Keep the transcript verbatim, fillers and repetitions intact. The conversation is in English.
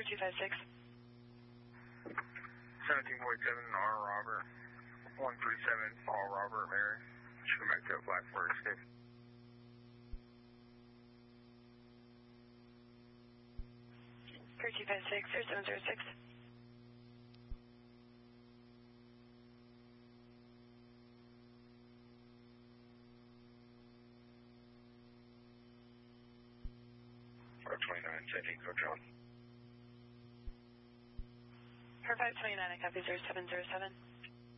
two five six. seventeen point seven R Robert. one three seven R Robert Mary. Should make a flat for escape. Clear two five six, or seven zero six. four twenty-nine, sending Coach John. For five twenty-nine, I copy zero seven zero seven.